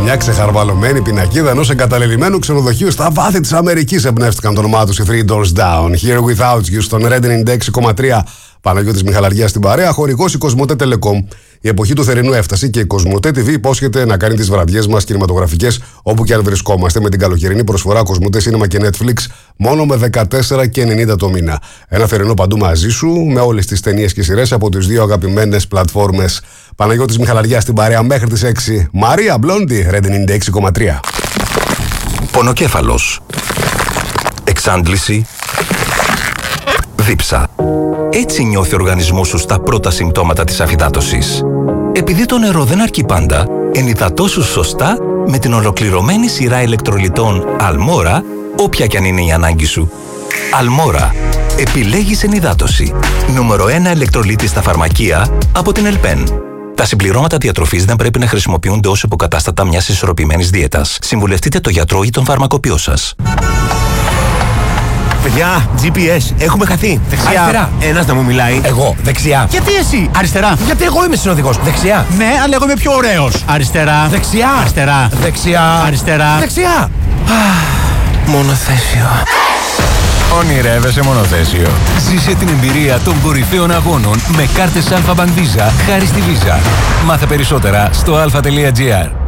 Μια ξεχαρβαλωμένη πινακίδα ενός εγκαταλελειμμένου ξενοδοχείου στα βάθη της Αμερικής εμπνεύστηκαν το όνομά τους οι Three Doors Down. Here Without You στον Red 96,3. Παναγιώτης Μιχαλαριάς στην παρέα, χορηγός η Κοσμοτέ Telecom. Η εποχή του θερινού έφτασε και η Κοσμοτέ TV υπόσχεται να κάνει τις βραδιές μας κινηματογραφικές όπου και αν βρισκόμαστε με την καλοκαιρινή προσφορά Κοσμοτέ Cinema και Netflix μόνο με 14,90 το μήνα. Ένα θερινό παντού μαζί σου με όλες τις ταινίες και σειρές από τις δύο αγαπημένες πλατφόρμες. Παναγιώτης Μιχαλαριάς στην παρέα μέχρι τις 6. Μαρία Μπλόντι, Red 96,3. Πονοκέφαλος. Εξάντληση. Δίψα. Έτσι νιώθει ο οργανισμός σου στα πρώτα συμπτώματα της αφυδάτωσης. Επειδή το νερό δεν αρκεί πάντα, ενυδατώσου σωστά με την ολοκληρωμένη σειρά ηλεκτρολιτών Αλμόρα, όποια κι αν είναι η ανάγκη σου. Αλμόρα. Επιλέγεις ενυδάτωση. Νούμερο 1 ηλεκτρολίτη στα φαρμακεία από την Ελπέν. Τα συμπληρώματα διατροφής δεν πρέπει να χρησιμοποιούνται ως υποκατάστατα μιας ισορροπημένης δίαιτας. Συμβουλευτείτε το γιατρό ή τον φαρμακοποιό σας. Παιδιά, GPS, έχουμε χαθεί. Δεξιά. Αριστερά. Ένας να μου μιλάει. Εγώ, δεξιά. Γιατί εσύ? Αριστερά. Γιατί εγώ είμαι συνοδηγός. Δεξιά. Ναι, αλλά εγώ είμαι πιο ωραίος. Αριστερά. Δεξιά. Αριστερά. Δεξιά. Αριστερά. Δεξιά. Μονοθέσιο. Ονειρεύεσαι μονοθέσιο. Ζήσε την εμπειρία των κορυφαίων αγώνων με κάρτες Alpha Bank Visa χάρη στη Visa. Μάθε περισσότερα στο alpha.gr.